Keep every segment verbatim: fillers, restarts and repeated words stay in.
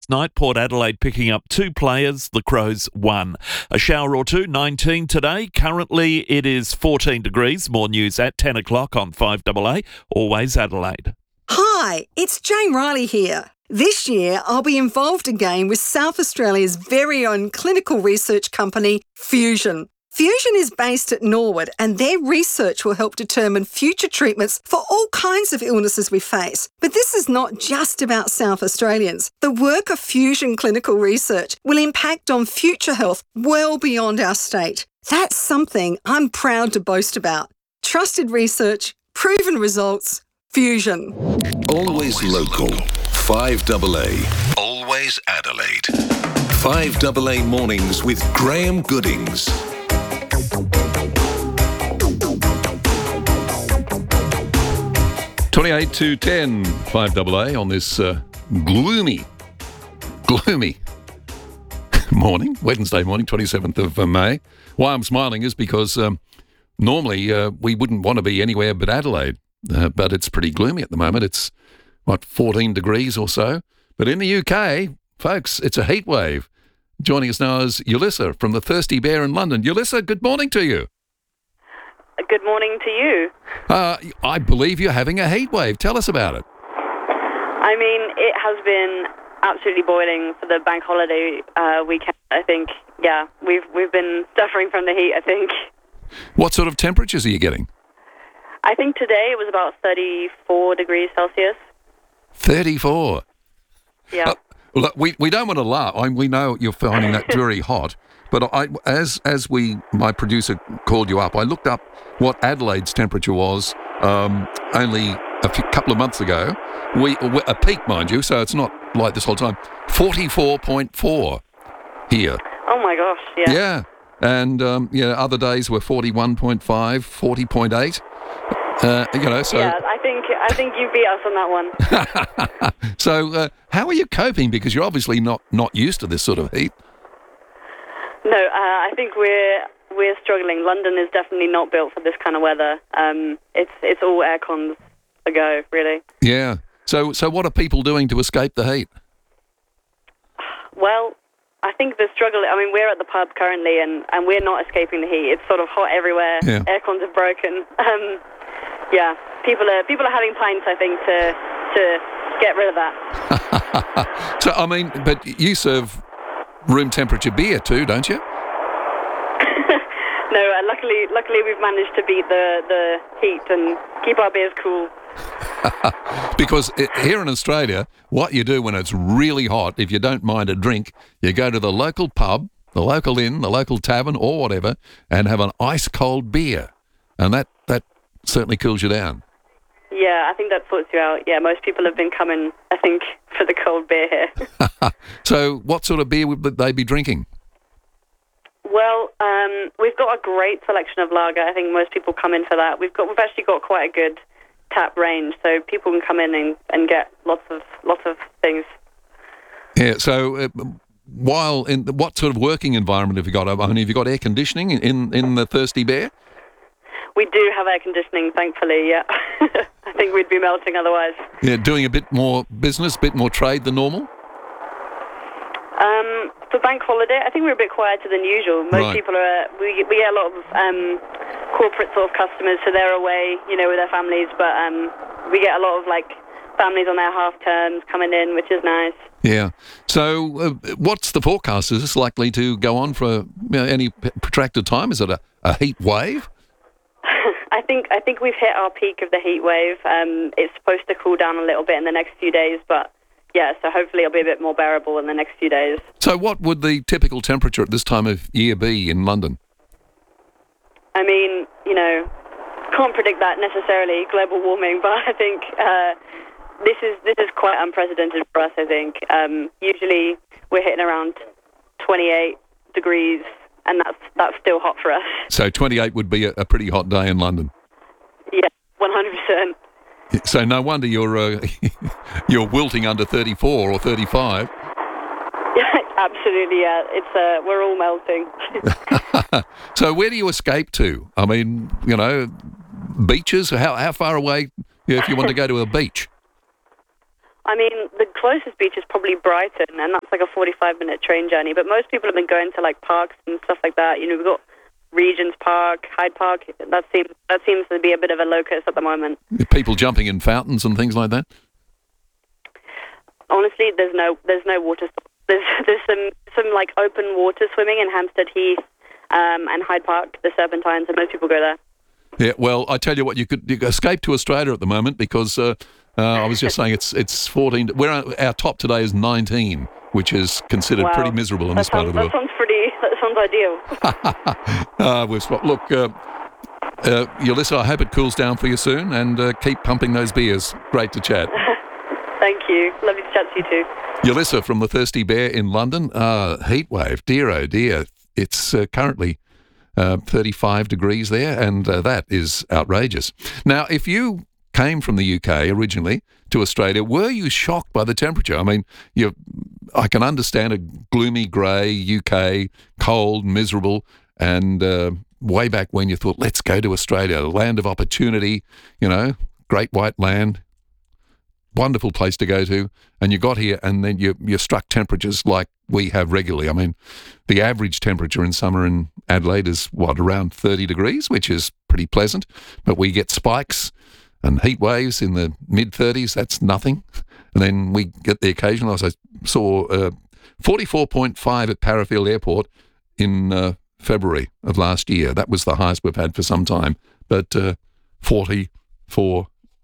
night, Port Adelaide picking up two players, the Crows one. A shower or two, nineteen today. Currently it is fourteen degrees. More news at ten o'clock on five A A, always Adelaide. Hi, it's Jane Riley here. This year, I'll be involved again with South Australia's very own clinical research company, Fusion. Fusion is based at Norwood, and their research will help determine future treatments for all kinds of illnesses we face. But this is not just about South Australians. The work of Fusion Clinical Research will impact on future health well beyond our state. That's something I'm proud to boast about. Trusted research, proven results, Fusion. Always local. five A A. Always Adelaide. five A A mornings with Graham Goodings. twenty-eight to ten, five A A on this uh, gloomy, gloomy morning, Wednesday morning, twenty-seventh of May. Why I'm smiling is because um, normally uh, we wouldn't want to be anywhere but Adelaide, uh, but it's pretty gloomy at the moment. It's, what, fourteen degrees or so? But in the U K, folks, it's a heat wave. Joining us now is Ulissa from the Thirsty Bear in London. Ulissa, good morning to you. Good morning to you. Uh, I believe you're having a heat wave. Tell us about it. I mean, it has been absolutely boiling for the bank holiday uh, weekend. I think, yeah, we've we've been suffering from the heat, I think. What sort of temperatures are you getting? I think today it was about thirty-four degrees Celsius. thirty-four? Yeah. Uh, look, we, we don't want to laugh. I, we know you're finding that very hot. But I, as as we, my producer called you up, I looked up what Adelaide's temperature was um, only a few, couple of months ago. We a peak, mind you, so it's not like this whole time. forty-four point four here. Oh my gosh! Yeah. Yeah, and um, yeah, other days were forty-one point five, forty point eight. Uh, you know, so yeah, I think I think you beat us on that one. So, uh, how are you coping? Because you're obviously not not used to this sort of heat. No, uh, I think we're we're struggling. London is definitely not built for this kind of weather. Um, it's it's all air cons a go, really. Yeah. So so what are people doing to escape the heat? Well, I think the struggle. I mean, we're at the pub currently, and, and we're not escaping the heat. It's sort of hot everywhere. Yeah. Air cons are broken. Um, yeah, people are people are having pints, I think, to to get rid of that. So I mean, but you serve room temperature beer too, don't you? No, uh, luckily, luckily we've managed to beat the, the heat and keep our beers cool. Because it, here in Australia, what you do when it's really hot, if you don't mind a drink, you go to the local pub, the local inn, the local tavern or whatever, and have an ice-cold beer. And that, that certainly cools you down. Yeah, I think that sorts you out. Yeah, most people have been coming, I think, for the cold beer here. So what sort of beer would they be drinking? Well, um, we've got a great selection of lager. I think most people come in for that. We've got we've actually got quite a good tap range, so people can come in and, and get lots of lots of things. Yeah. So, uh, while in what sort of working environment have you got? I mean, have you got air conditioning in in the Thirsty Bear? We do have air conditioning, thankfully. Yeah. I think we'd be melting otherwise. Yeah, doing a bit more business, a bit more trade than normal. Um, for bank holiday, I think we're a bit quieter than usual. Most Right. people are. We we get a lot of um, corporate sort of customers, so they're away, you know, with their families. But um, we get a lot of like families on their half terms coming in, which is nice. Yeah. So, uh, what's the forecast? Is this likely to go on for you know, any p- protracted time? Is it a, a heat wave? I think I think we've hit our peak of the heat wave. Um, it's supposed to cool down a little bit in the next few days, but yeah, so hopefully it'll be a bit more bearable in the next few days. So, what would the typical temperature at this time of year be in London? I mean, you know, can't predict that necessarily, global warming, but I think uh, this is this is quite unprecedented for us, I think. Um, usually we're hitting around twenty-eight degrees, and that's that's still hot for us. So, twenty-eight would be a, a pretty hot day in London. Yeah, one hundred percent. So, no wonder you're uh, you're wilting under thirty-four or thirty-five. Absolutely, yeah. It's uh, we're all melting. So, where do you escape to? I mean, you know, beaches. How how far away? You know, if you want to go to a beach. I mean, the closest beach is probably Brighton, and that's like a forty-five minute train journey. But most people have been going to like parks and stuff like that. You know, we've got Regent's Park, Hyde Park. That seems that seems to be a bit of a locus at the moment. People jumping in fountains and things like that. Honestly, there's no there's no water. There's there's some some like open water swimming in Hampstead Heath um, and Hyde Park, the Serpentines, and most people go there. Yeah, well, I tell you what, you could, you could escape to Australia at the moment because uh, uh, I was just saying it's it's fourteen. We're our top today is nineteen, which is considered Wow. pretty miserable in That this part sounds, of the world. that sounds pretty. That sounds ideal. uh, we've spot. Look, uh, uh, Yulissa, I hope it cools down for you soon, and uh, keep pumping those beers. Great to chat. Thank you. Lovely to chat to you too. Yulissa from the Thirsty Bear in London. Uh, heat wave, dear oh dear. It's uh, currently uh, thirty-five degrees there, and uh, that is outrageous. Now, if you came from the U K originally to Australia, were you shocked by the temperature? I mean, you, I can understand a gloomy grey U K, cold, miserable, and uh, way back when you thought, let's go to Australia, the land of opportunity, you know, great white land, wonderful place to go to, and you got here and then you, you struck temperatures like we have regularly. I mean, the average temperature in summer in Adelaide is, what, around thirty degrees, which is pretty pleasant, but we get spikes and heat waves in the mid-thirties, that's nothing. And then we get the occasional, as I saw, uh, forty-four point five at Parafield Airport in uh, February of last year. That was the highest we've had for some time. But uh, forty-four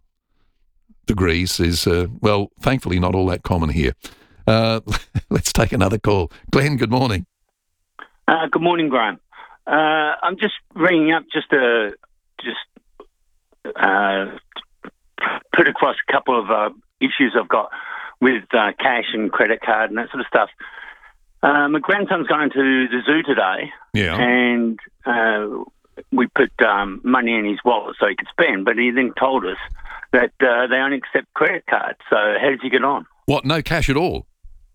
degrees is, uh, well, thankfully not all that common here. Uh, let's take another call. Glenn, good morning. Uh, good morning, Graham. Uh, I'm just ringing up just to just uh, put across a couple of uh, issues I've got with uh, cash and credit card and that sort of stuff. Uh, my grandson's going to the zoo today, Yeah. and uh, we put um, money in his wallet so he could spend, but he then told us that uh, they only accept credit cards. So how does he get on? What, no cash at all?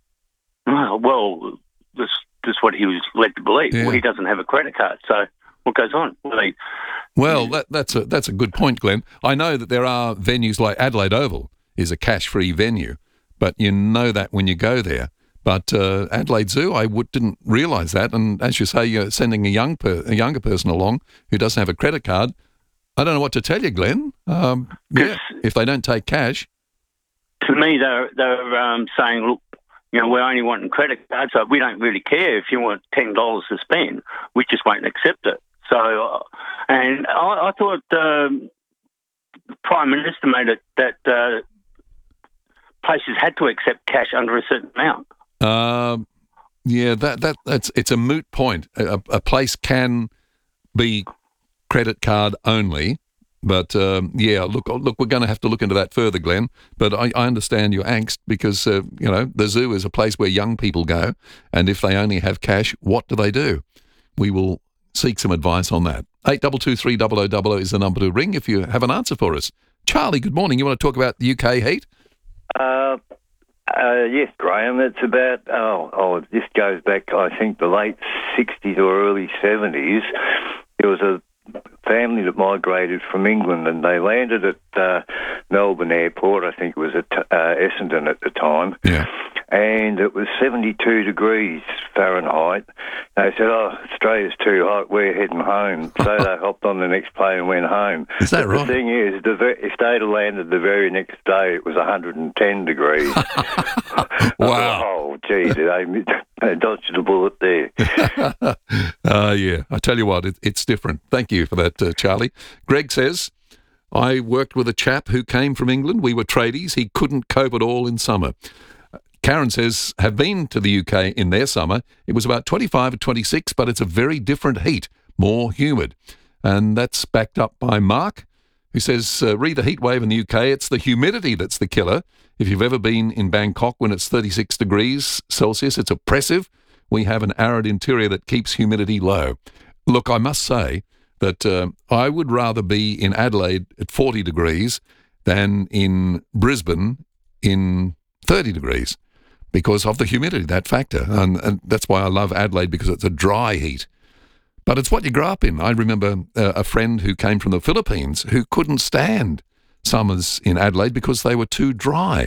Oh, well, this, this is what he was led to believe. Yeah. Well, he doesn't have a credit card, so what goes on? Well, they, Well, that, that's a that's a good point, Glenn. I know that there are venues like Adelaide Oval is a cash-free venue, but you know that when you go there. But uh, Adelaide Zoo, I would, didn't realise that. And as you say, you're sending a young per, a younger person along who doesn't have a credit card. I don't know what to tell you, Glenn. Um, yeah, if they don't take cash. to me, they're, they're um, saying, look, you know, we're only wanting credit cards, so we don't really care if you want ten dollars to spend. We just won't accept it. So, uh, and I, I thought um, the Prime Minister made it that uh, places had to accept cash under a certain amount. Um, yeah, that that that's it's a moot point. A, a place can be credit card only, but um, yeah, look, look, we're going to have to look into that further, Glenn. But I, I understand your angst because uh, you know the zoo is a place where young people go, and if they only have cash, what do they do? We will seek some advice on that. Eight double two three double o double o is the number to ring if you have an answer for us. Charlie, good morning. You want to talk about the U K heat? Uh, uh, yes, Graham. It's about, oh, oh, this goes back, I think, the late sixties or early seventies. There was a family that migrated from England and they landed at uh, Melbourne Airport. I think it was at uh, Essendon at the time. Yeah. And it was seventy-two degrees Fahrenheit. They said, oh, Australia's too hot, we're heading home. So they hopped on the next plane and went home. Is that but right? The thing is, the ver- if they'd have landed the very next day, it was one hundred ten degrees. Wow. Oh, gee, they, they dodged a bullet there. uh, yeah, I tell you what, it, it's different. Thank you for that, uh, Charlie. Greg says, I worked with a chap who came from England. We were tradies. He couldn't cope at all in summer. Karen says, have been to the U K in their summer. It was about twenty-five or twenty-six, but it's a very different heat, more humid. And that's backed up by Mark, who says, uh, read the heat wave in the U K. It's the humidity that's the killer. If you've ever been in Bangkok when it's thirty-six degrees Celsius, it's oppressive. We have an arid interior that keeps humidity low. Look, I must say that uh, I would rather be in Adelaide at forty degrees than in Brisbane in thirty degrees. Because of the humidity, that factor. And, and that's why I love Adelaide, because it's a dry heat. But it's what you grow up in. I remember uh, a friend who came from the Philippines who couldn't stand summers in Adelaide because they were too dry.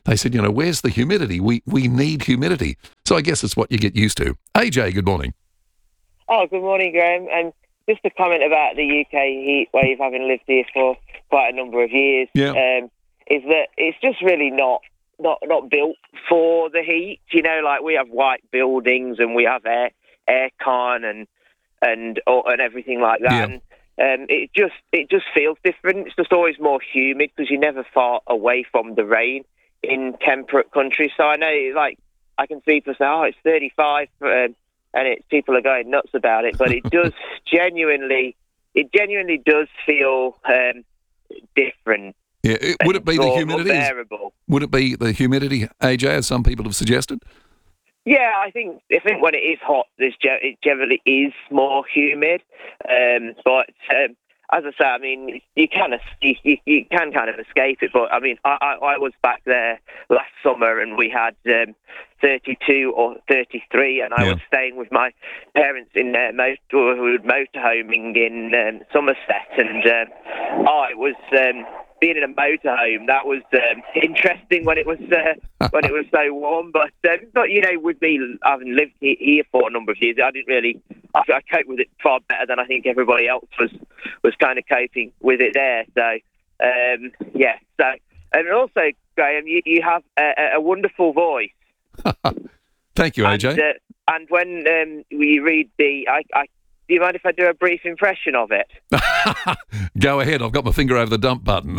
they said, you know, where's the humidity? We we need humidity. So I guess it's what you get used to. A J, good morning. Oh, good morning, Graham. And just a comment about the U K heat wave, having lived here for quite a number of years, yeah. um, is that it's just really not, not not built for the heat. You know, like we have white buildings and we have air aircon and and or, and everything like that. Yeah. And, um, it just it just feels different. It's just always more humid because you're never far away from the rain in temperate countries. So I know, like, I can see people say, "Oh, it's thirty-five," um, and it, people are going nuts about it. But it does genuinely, it genuinely does feel um, different. Yeah, it, would it be the humidity? Bearable. Would it be the humidity, A J, as some people have suggested? Yeah, I think I think when it is hot, there's ge- it generally is more humid. Um, but um, as I say, I mean, you kind of you, you, you can kind of escape it. But I mean, I, I, I was back there last summer, and we had um, thirty-two or thirty-three, and I yeah. was staying with my parents in uh, motor, who were motorhoming in um, Somerset, and um, oh, it was. Um, Being in a motorhome, that was um, interesting when it was uh, when it was so warm. But uh, but you know, with me having lived here for a number of years, I didn't really. I, I coped with it far better than I think everybody else was was kind of coping with it there. So um, yeah. So and also, Graham, you, you have a, a wonderful voice. Thank you, A J. And, uh, and when um, you read the, I, I do you mind if I do a brief impression of it? Go ahead. I've got my finger over the dump button.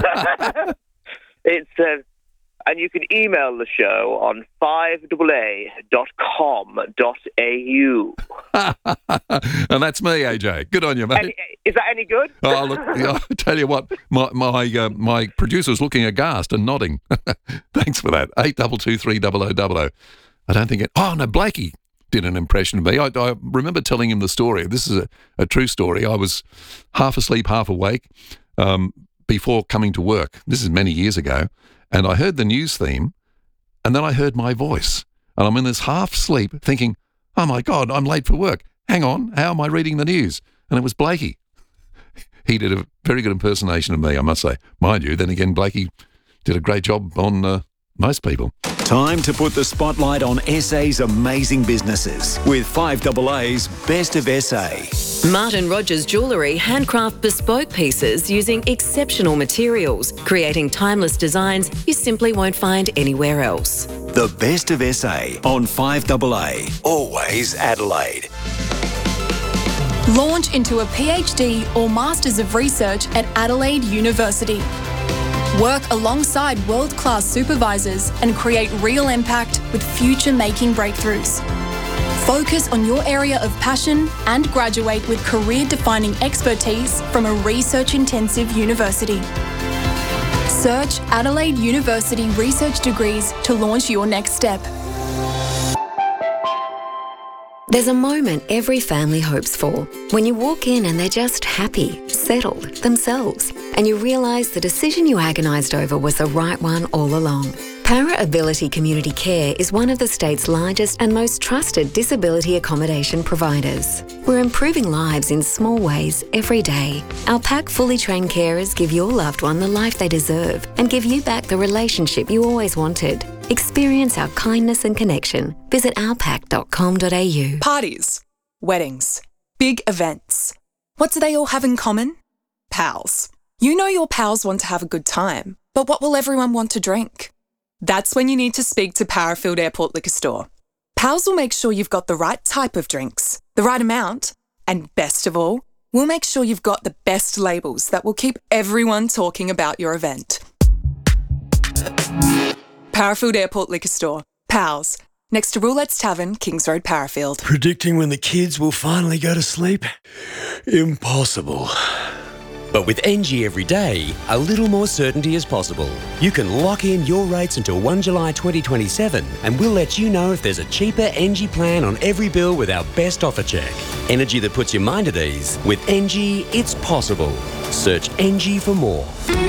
It's uh, and you can email the show on five A A dot com dot A U. And that's me, A J. Good on you, mate. Any, is that any good? Oh, look, I tell you what, my my uh, my producer's looking aghast and nodding. Thanks for that. Eight double two three double o double o. I don't think it. Oh no, Blakey did an impression of me. I, I remember telling him the story. This is a, a true story. I was half asleep, half awake um, before coming to work. This is many years ago. And I heard the news theme, and then I heard my voice. And I'm in this half sleep thinking, oh, my God, I'm late for work. Hang on, how am I reading the news? And it was Blakey. He did a very good impersonation of me, I must say. Mind you, then again, Blakey did a great job on uh, most people. Time to put the spotlight on S A's amazing businesses with five A A's Best of S A. Martin Rogers Jewellery handcraft bespoke pieces using exceptional materials, creating timeless designs you simply won't find anywhere else. The Best of S A on five A A. Always Adelaide. Launch into a PhD or Masters of Research at Adelaide University. Work alongside world-class supervisors and create real impact with future-making breakthroughs. Focus on your area of passion and graduate with career-defining expertise from a research-intensive university. Search Adelaide University Research Degrees to launch your next step. There's a moment every family hopes for, when you walk in and they're just happy, settled, themselves, and you realise the decision you agonised over was the right one all along. Para Ability Community Care is one of the state's largest and most trusted disability accommodation providers. We're improving lives in small ways every day. Our PAC fully trained carers give your loved one the life they deserve and give you back the relationship you always wanted. Experience our kindness and connection. Visit our pac dot com dot a u. Parties, weddings, big events. What do they all have in common? Pals. You know your pals want to have a good time, but what will everyone want to drink? That's when you need to speak to Parafield Airport Liquor Store. Pals will make sure you've got the right type of drinks, the right amount, and best of all, we'll make sure you've got the best labels that will keep everyone talking about your event. Parafield Airport Liquor Store. Pals. Next to Roulette's Tavern, Kings Road, Parafield. Predicting when the kids will finally go to sleep? Impossible. But with N G Everyday, a little more certainty is possible. You can lock in your rates until first of July twenty twenty-seven, and we'll let you know if there's a cheaper N G plan on every bill with our best offer check. Energy that puts your mind at ease. With N G, it's possible. Search N G for more.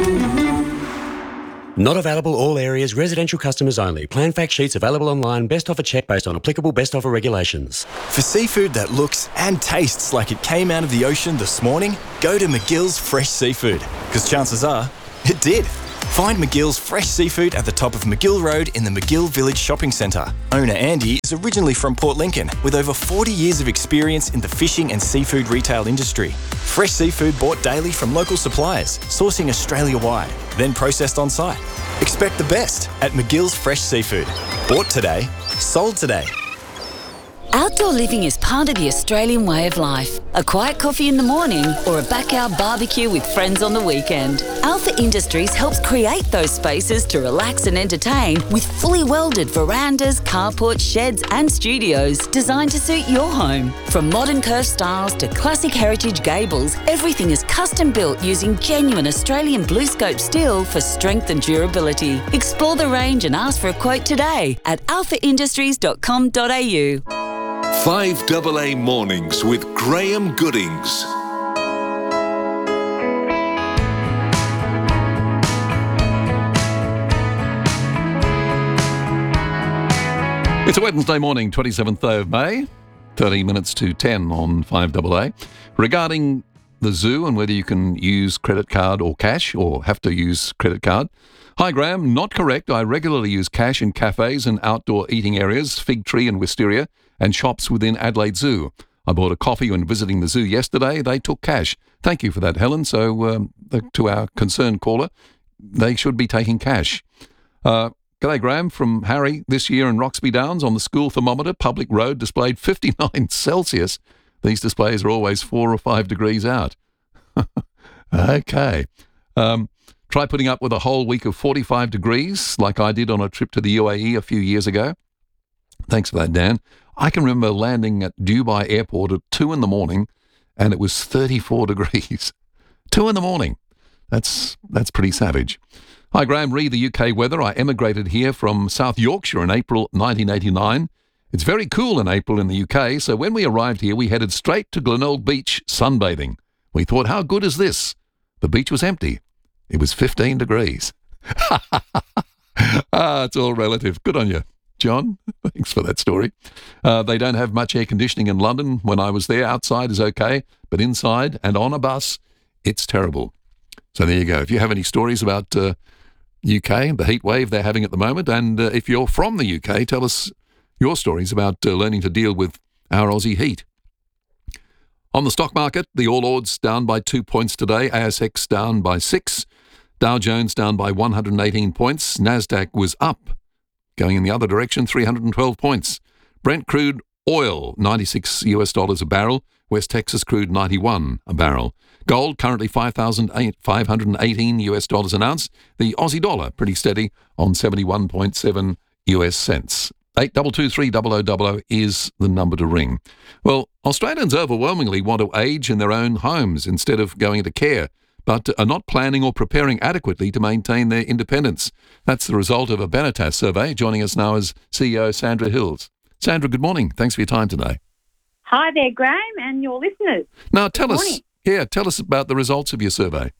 Not available all areas, residential customers only. Plan fact sheets available online, best offer check based on applicable best offer regulations. For seafood that looks and tastes like it came out of the ocean this morning, go to McGill's Fresh Seafood, because chances are it did. Find McGill's fresh seafood at the top of McGill Road in the McGill Village Shopping Centre. Owner Andy is originally from Port Lincoln with over forty years of experience in the fishing and seafood retail industry. Fresh seafood bought daily from local suppliers, sourcing Australia-wide, then processed on site. Expect the best at McGill's Fresh Seafood. Bought today, sold today. Outdoor living is part of the Australian way of life. A quiet coffee in the morning or a backyard barbecue with friends on the weekend. Alpha Industries helps create those spaces to relax and entertain with fully welded verandas, carports, sheds and studios designed to suit your home. From modern curved styles to classic heritage gables, everything is custom built using genuine Australian blue scope steel for strength and durability. Explore the range and ask for a quote today at alpha industries dot com dot a u. five double A Mornings with Graham Goodings. It's a Wednesday morning, twenty-seventh of May, thirty minutes to ten on five double A. Regarding the zoo and whether you can use credit card or cash or have to use credit card. Hi Graham, not correct. I regularly use cash in cafes and outdoor eating areas, Fig Tree and Wisteria, and shops within Adelaide Zoo. I bought a coffee when visiting the zoo yesterday. They took cash. Thank you for that, Helen. So um, the, to our concerned caller, they should be taking cash. Uh, G'day, Graham, from Harry. This year in Roxby Downs on the school thermometer, public road displayed fifty-nine Celsius. These displays are always four or five degrees out. Okay. Um, try putting up with a whole week of forty-five degrees like I did on a trip to the U A E a few years ago. Thanks for that, Dan. I can remember landing at Dubai Airport at two in the morning and it was thirty-four degrees. two in the morning. That's that's pretty savage. Hi, Graham. Read the U K weather. I emigrated here from South Yorkshire in April nineteen eighty-nine. It's very cool in April in the U K, so when we arrived here, we headed straight to Glenelg Beach sunbathing. We thought, how good is this? The beach was empty. It was fifteen degrees. Ah, it's all relative. Good on you, John. Thanks for that story. Uh, they don't have much air conditioning in London. When I was there, outside is okay, but inside and on a bus, it's terrible. So there you go. If you have any stories about uh, U K, the heat wave they're having at the moment, and uh, if you're from the U K, tell us your stories about uh, learning to deal with our Aussie heat. On the stock market, the All Ords down by two points today, A S X down by six, Dow Jones down by one hundred eighteen points, Nasdaq was up, going in the other direction, three hundred twelve points. Brent crude oil, ninety-six US dollars a barrel, West Texas crude ninety-one a barrel. Gold currently five thousand five hundred eighteen US dollars an ounce. The Aussie dollar pretty steady on seventy-one point seven US cents. eight two two three zero zero zero zero is the number to ring. Well, Australians overwhelmingly want to age in their own homes instead of going into care, but are not planning or preparing adequately to maintain their independence. That's the result of a Benetas survey. Joining us now is C E O Sandra Hills. Sandra, good morning. Thanks for your time today. Hi there, Graham, and your listeners. Now, tell good us, morning. yeah, tell us about the results of your survey.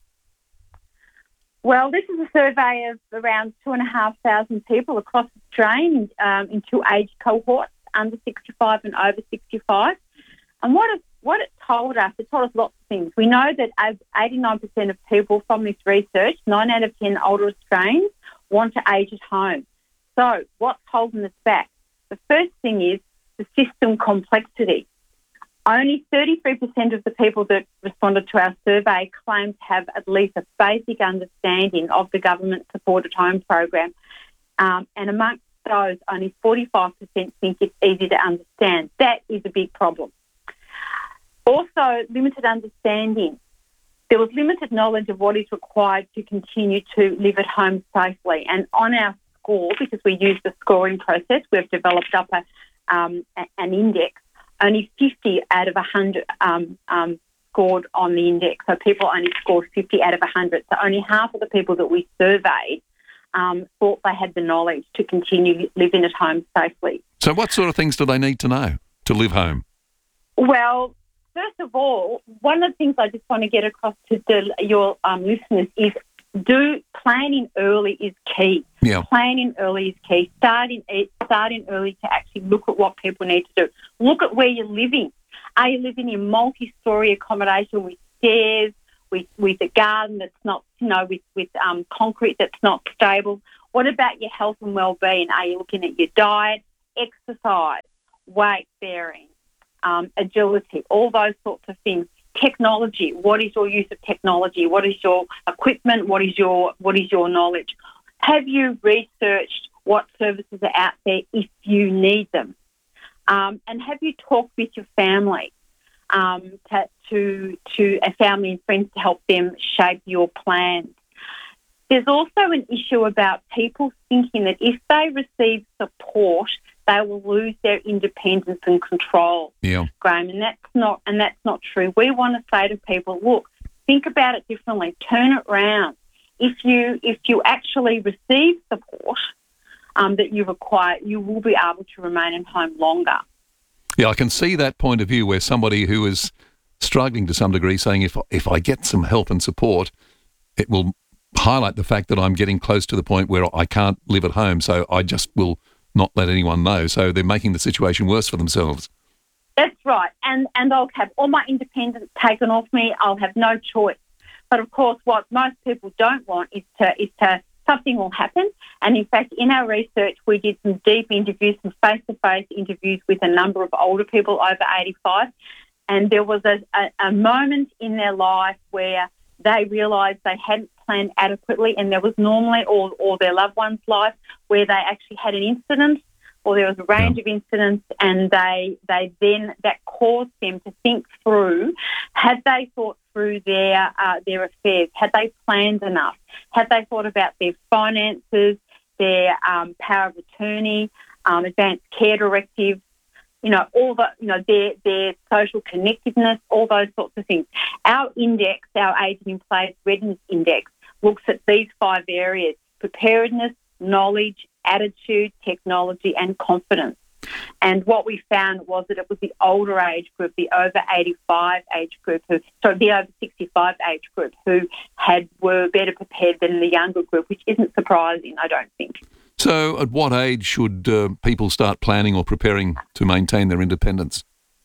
Well, this is a survey of around two and a half thousand people across Australia um, in two age cohorts, under sixty-five and over sixty-five. And what it, what it told us, it told us lots of things. We know that as eighty-nine percent of people from this research, nine out of ten older Australians, want to age at home. So what's holding us back? The first thing is the system complexity. Only thirty-three percent of the people that responded to our survey claim to have at least a basic understanding of the government-supported home program. Um, and amongst those, only forty-five percent think it's easy to understand. That is a big problem. Also, limited understanding. There was limited knowledge of what is required to continue to live at home safely. And on our score, because we use the scoring process, we've developed up a, um, an index. Only fifty out of one hundred um, um, scored on the index. So people only scored fifty out of one hundred. So only half of the people that we surveyed um, thought they had the knowledge to continue living at home safely. So what sort of things do they need to know to live home? Well, first of all, one of the things I just want to get across to the, your um, listeners is do planning early is key. Yeah. Planning early is key. Starting starting early to actually look at what people need to do. Look at where you're living. Are you living in multi-storey accommodation with stairs, with, with a garden that's not, you know, with, with um, concrete that's not stable? What about your health and well-being? Are you looking at your diet, exercise, weight bearing, um, agility, all those sorts of things? Technology. What is your use of technology? What is your equipment? What is your what is your knowledge? Have you researched what services are out there if you need them? Um, and have you talked with your family um, to, to to a family and friends to help them shape your plans? There's also an issue about people thinking that if they receive support, they will lose their independence and control. Yeah, Graham, and that's not and that's not true. We want to say to people, look, think about it differently. Turn it round. If you if you actually receive support um, that you require, you will be able to remain at home longer. Yeah, I can see that point of view where somebody who is struggling to some degree saying if if I get some help and support, it will highlight the fact that I'm getting close to the point where I can't live at home, so I just will not let anyone know. So they're making the situation worse for themselves. That's right. And and I'll have all my independence taken off me. I'll have no choice. But of course, what most people don't want is to is to something will happen. And in fact, in our research, we did some deep interviews, some face-to-face interviews with a number of older people over eighty-five. And there was a, a, a moment in their life where they realised they hadn't planned adequately, and there was normally, or, or their loved one's life, where they actually had an incident, or there was a range yeah. of incidents, and they they then, that caused them to think through, had they thought through their uh, their affairs, had they planned enough, had they thought about their finances, their um, power of attorney, um, advanced care directives, you know, all the, you know, their their social connectedness, all those sorts of things. Our index, our Ageing in Place Readiness Index, looks at these five areas: preparedness, knowledge, attitude, technology, and confidence. And what we found was that it was the older age group, the over eighty-five age group, who, sorry, the over sixty-five age group, who had were better prepared than the younger group, which isn't surprising, I don't think. So at what age should uh, people start planning or preparing to maintain their independence?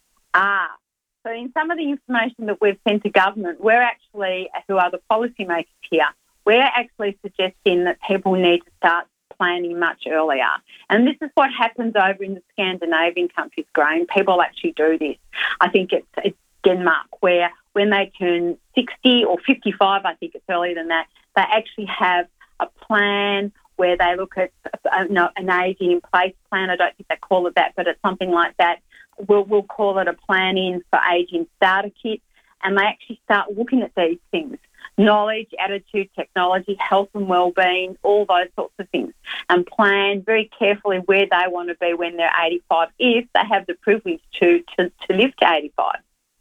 Ah, so in some of the information that we've sent to government, we're actually, who are the policymakers here, we're actually suggesting that people need to start planning much earlier. And this is what happens over in the Scandinavian countries, Graham. People actually do this. I think it's, it's Denmark, where when they turn sixty or fifty-five, I think it's earlier than that, they actually have a plan where they look at uh, no, an ageing in place plan. I don't think they call it that, but it's something like that. We'll, we'll call it a planning for ageing starter kit. And they actually start looking at these things: knowledge, attitude, technology, health and well-being, all those sorts of things, and plan very carefully where they want to be when they're eighty-five, if they have the privilege to, to, to live to eighty-five.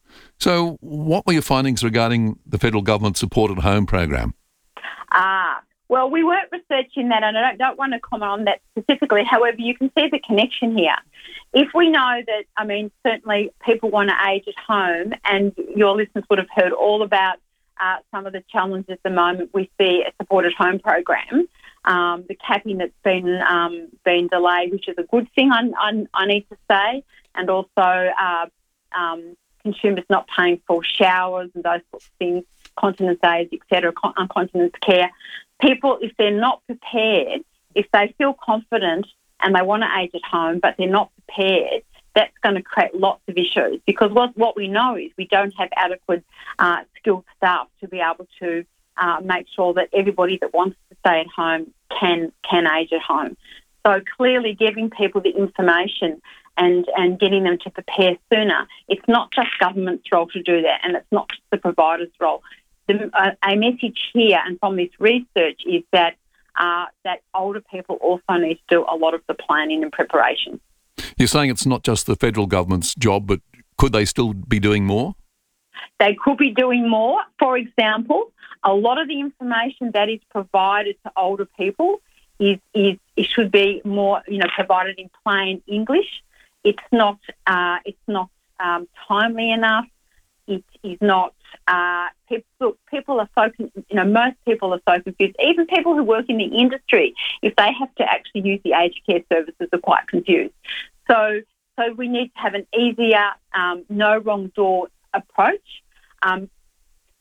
So what were your findings regarding the federal government Support at Home program? Ah, well, we weren't researching that, and I don't, don't want to comment on that specifically. However, you can see the connection here. If we know that, I mean, certainly people want to age at home, and your listeners would have heard all about uh, some of the challenges at the moment with the Support at Home program, um, the capping that's been um, been delayed, which is a good thing, I, I, I need to say, and also uh, um, consumers not paying for showers and those sorts of things, continence aids, et cetera, con- continence care. People, if they're not prepared, if they feel confident and they want to age at home but they're not prepared, that's going to create lots of issues, because what, what we know is we don't have adequate uh, skilled staff to be able to uh, make sure that everybody that wants to stay at home can can age at home. So clearly giving people the information and, and getting them to prepare sooner, it's not just government's role to do that, and it's not just the provider's role. The, uh, a message here and from this research is that uh, that older people also need to do a lot of the planning and preparation. You're saying it's not just the federal government's job, but could they still be doing more? They could be doing more. For example, a lot of the information that is provided to older people is, is it should be more, you know, provided in plain English. It's not uh, it's not um, timely enough. It is not. Uh, people, people are so, you know, most people are so confused. Even people who work in the industry, if they have to actually use the aged care services, are quite confused. So, so we need to have an easier, um, no wrong door approach. Um,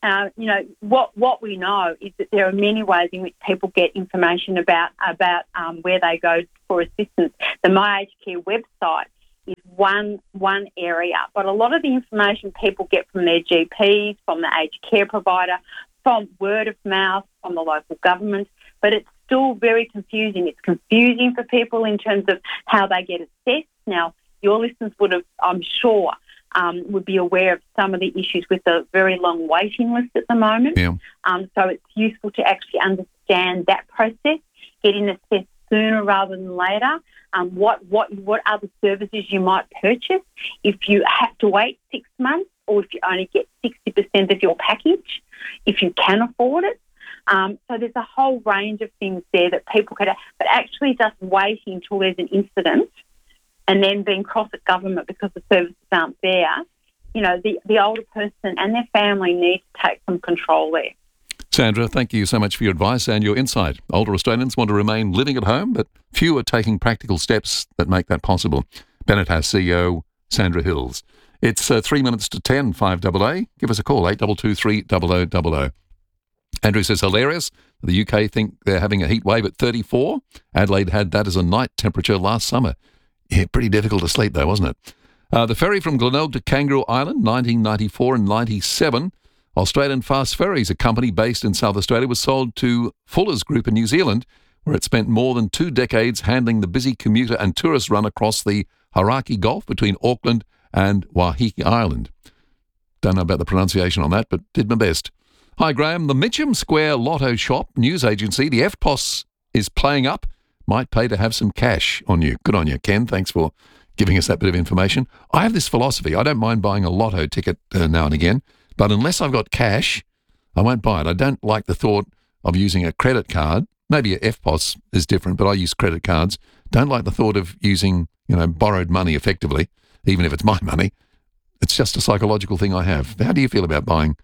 Uh, you know, what what we know is that there are many ways in which people get information about about um, where they go for assistance. The My Aged Care website is one one area, but a lot of the information people get from their G Ps, from the aged care provider, from word of mouth, from the local government, but it's still very confusing. It's confusing for people in terms of how they get assessed. Now, your listeners would have, I'm sure, um, would be aware of some of the issues with the very long waiting list at the moment. Yeah. Um, so it's useful to actually understand that process, getting assessed sooner rather than later. Um, what what what other services you might purchase if you have to wait six months, or if you only get sixty percent of your package, if you can afford it. Um, so there's a whole range of things there that people could, but actually just waiting until there's an incident and then being cross at government because the services aren't there, you know, the, the older person and their family need to take some control there. Sandra, thank you so much for your advice and your insight. Older Australians want to remain living at home, but few are taking practical steps that make that possible. Benetas C E O Sandra Hills. It's uh, three minutes to ten, five double A. Give us a call, eight two two three, double oh double oh. Andrew says, hilarious. The U K think they're having a heat wave at thirty-four. Adelaide had that as a night temperature last summer. Yeah, pretty difficult to sleep though, wasn't it? Uh, the ferry from Glenelg to Kangaroo Island, nineteen ninety-four and ninety-seven. Australian Fast Ferries, a company based in South Australia, was sold to Fuller's Group in New Zealand, where it spent more than two decades handling the busy commuter and tourist run across the Hauraki Gulf between Auckland and Waiheke Island. Don't know about the pronunciation on that, but did my best. Hi, Graham. The Mitcham Square Lotto Shop news agency, the F P O S, is playing up. Might pay to have some cash on you. Good on you, Ken. Thanks for giving us that bit of information. I have this philosophy. I don't mind buying a lotto ticket uh, now and again, but unless I've got cash, I won't buy it. I don't like the thought of using a credit card. Maybe a F P O S is different, but I use credit cards. Don't like the thought of using, you know, borrowed money effectively, even if it's my money. It's just a psychological thing I have. How do you feel about buying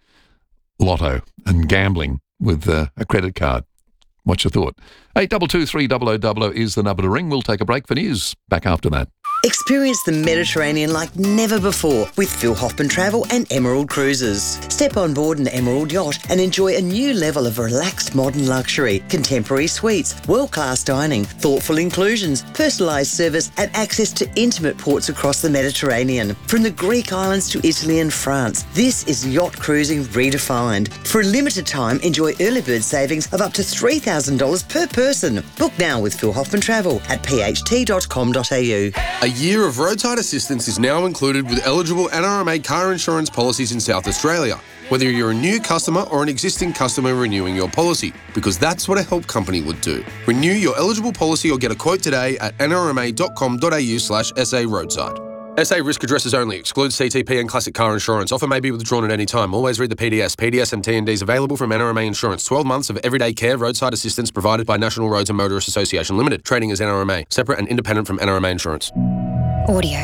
lotto and gambling with uh, a credit card? What's your thought? eight two two three, double oh double oh is the number to ring. We'll take a break for news. Back after that. Experience the Mediterranean like never before with Phil Hoffman Travel and Emerald Cruises. Step on board an Emerald yacht and enjoy a new level of relaxed modern luxury, contemporary suites, world-class dining, thoughtful inclusions, personalised service and access to intimate ports across the Mediterranean. From the Greek islands to Italy and France, this is yacht cruising redefined. For a limited time, enjoy early bird savings of up to three thousand dollars per person. Book now with Phil Hoffman Travel at p h t dot com dot a u. A year of roadside assistance is now included with eligible N R M A car insurance policies in South Australia, whether you're a new customer or an existing customer renewing your policy, because that's what a help company would do. Renew your eligible policy or get a quote today at n r m a dot com dot a u slash s a roadside. S A risk addresses only. Excludes C T P and classic car insurance. Offer may be withdrawn at any time. Always read the P D S. P D S and T N Ds available from N R M A Insurance. twelve months of everyday care roadside assistance provided by National Roads and Motorists Association Limited. Trading as N R M A. Separate and independent from N R M A Insurance. Audio.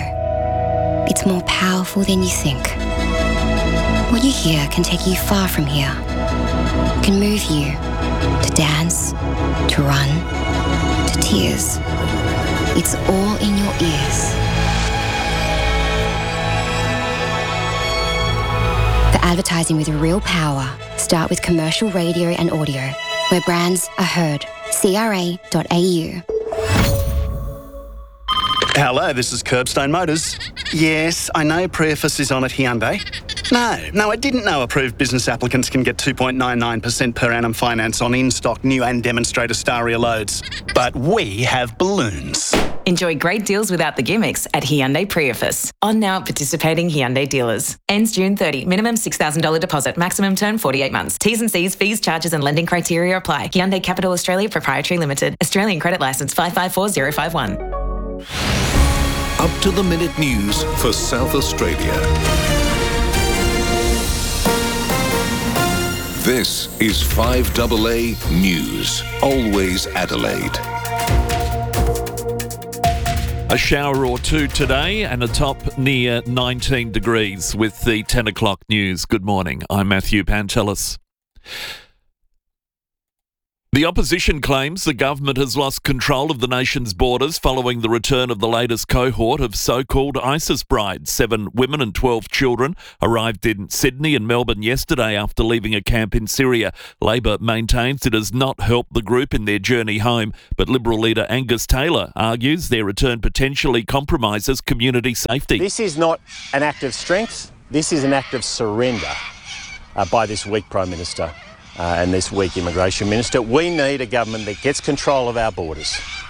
It's more powerful than you think. What you hear can take you far from here. Can move you to dance, to run, to tears. It's all in your ears. For advertising with real power, start with commercial radio and audio, where brands are heard. c r a dot a u. Hello, this is Curbstone Motors. Yes, I know Preface is on at Hyundai. No, no, I didn't know approved business applicants can get two point nine nine percent per annum finance on in-stock new and demonstrator Staria loads. But we have balloons. Enjoy great deals without the gimmicks at Hyundai Preface. On now at participating Hyundai dealers. Ends June thirtieth. Minimum six thousand dollars deposit. Maximum term forty-eight months. T's and C's, fees, charges and lending criteria apply. Hyundai Capital Australia Proprietary Limited. Australian credit licence five five four zero five one. Up to the minute news for South Australia. This is five double A News. Always Adelaide. A shower or two today and a top near nineteen degrees with the ten o'clock news. Good morning. I'm Matthew Pantelis. The opposition claims the government has lost control of the nation's borders following the return of the latest cohort of so-called ISIS brides. Seven women and twelve children arrived in Sydney and Melbourne yesterday after leaving a camp in Syria. Labor maintains it has not helped the group in their journey home, but Liberal leader Angus Taylor argues their return potentially compromises community safety. This is not an act of strength. This is an act of surrender uh, by this weak Prime Minister. Uh, and this weak Immigration Minister. We need a government that gets control of our borders.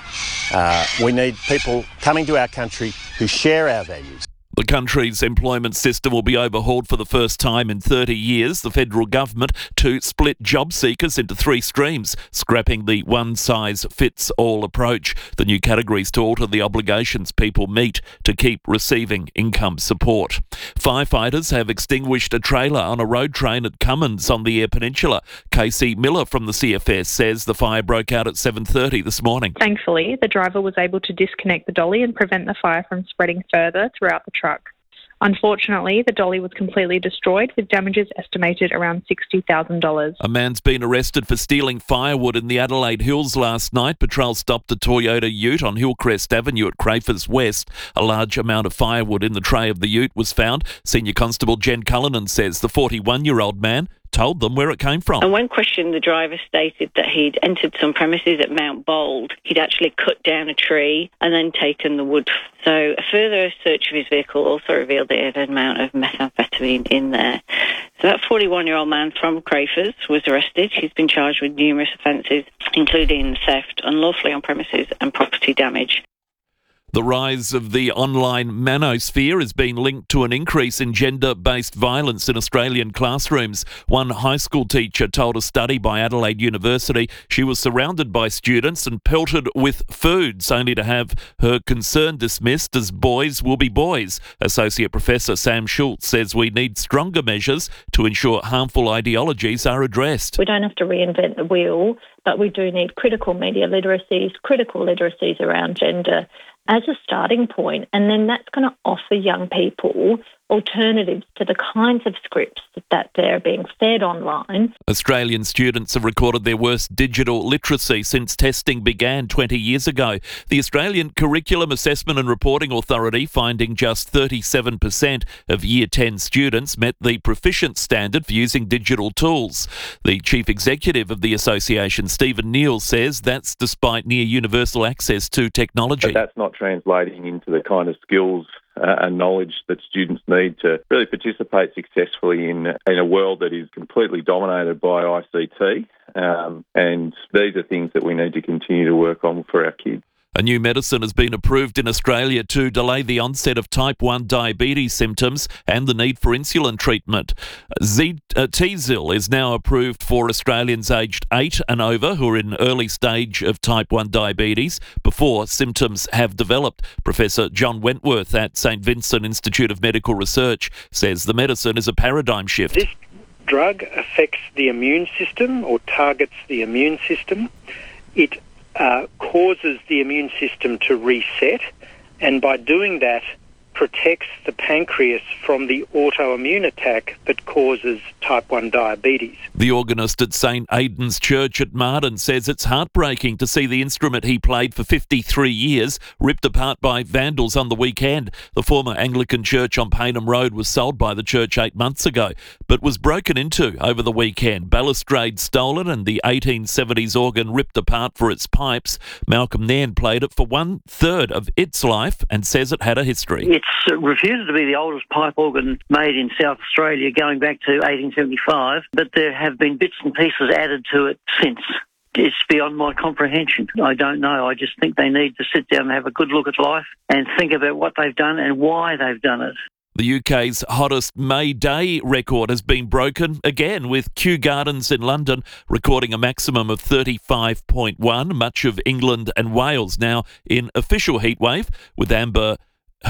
Uh, we need people coming to our country who share our values. The country's employment system will be overhauled for the first time in thirty years. The federal government to split job seekers into three streams, scrapping the one-size-fits-all approach. The new categories to alter the obligations people meet to keep receiving income support. Firefighters have extinguished a trailer on a road train at Cummins on the Eyre Peninsula. Casey Miller from the C F S says the fire broke out at seven thirty this morning. Thankfully, the driver was able to disconnect the dolly and prevent the fire from spreading further throughout the truck. Unfortunately, the dolly was completely destroyed, with damages estimated around sixty thousand dollars. A man's been arrested for stealing firewood in the Adelaide Hills last night. Patrol stopped a Toyota ute on Hillcrest Avenue at Crafers West. A large amount of firewood in the tray of the ute was found. Senior Constable Jen Cullinan says the forty-one-year-old man told them where it came from. And when questioned, the driver stated that he'd entered some premises at Mount Bold. He'd actually cut down a tree and then taken the wood. So a further search of his vehicle also revealed there an amount of methamphetamine in there. So that forty-one-year-old man from Crafers was arrested. He's been charged with numerous offences, including theft, unlawfully on premises and property damage. The rise of the online manosphere has been linked to an increase in gender-based violence in Australian classrooms. One high school teacher told a study by Adelaide University she was surrounded by students and pelted with foods, only to have her concern dismissed as boys will be boys. Associate Professor Sam Schultz says we need stronger measures to ensure harmful ideologies are addressed. We don't have to reinvent the wheel, but we do need critical media literacies, critical literacies around gender as a starting point, and then that's going to offer young people alternatives to the kinds of scripts that they're being fed online. Australian students have recorded their worst digital literacy since testing began twenty years ago. The Australian Curriculum Assessment and Reporting Authority finding just thirty-seven percent of Year ten students met the proficient standard for using digital tools. The Chief Executive of the association, Stephen Neal, says that's despite near universal access to technology. But that's not translating into the kind of skills Uh, and knowledge that students need to really participate successfully in in a world that is completely dominated by I C T. Um, and these are things that we need to continue to work on for our kids. A new medicine has been approved in Australia to delay the onset of type one diabetes symptoms and the need for insulin treatment. Z- uh, T-Zil is now approved for Australians aged eight and over who are in early stage of type one diabetes before symptoms have developed. Professor John Wentworth at St Vincent Institute of Medical Research says the medicine is a paradigm shift. This drug affects the immune system or targets the immune system. It Uh, causes the immune system to reset, and by doing that protects the pancreas from the autoimmune attack that causes type one diabetes. The organist at St Aidan's Church at Marden says it's heartbreaking to see the instrument he played for fifty-three years ripped apart by vandals on the weekend. The former Anglican church on Paynham Road was sold by the church eight months ago, but was broken into over the weekend. Balustrade stolen and the eighteen seventies organ ripped apart for its pipes. Malcolm Nairn played it for one-third of its life and says it had a history. It's reputed to be the oldest pipe organ made in South Australia going back to eighteen seventy-five, but there have been bits and pieces added to it since. It's beyond my comprehension. I don't know. I just think they need to sit down and have a good look at life and think about what they've done and why they've done it. The U K's hottest May Day record has been broken again, with Kew Gardens in London recording a maximum of thirty-five point one. Much of England and Wales now in official heatwave, with Amber Health